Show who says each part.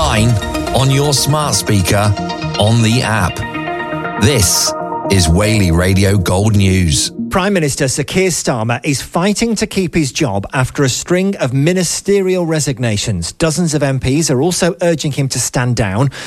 Speaker 1: online, on your smart speaker, on the app. This is Whaley Radio Gold News.
Speaker 2: Prime Minister Sir Keir Starmer is fighting to keep his job after a string of ministerial resignations. Dozens of MPs are also urging him to stand down.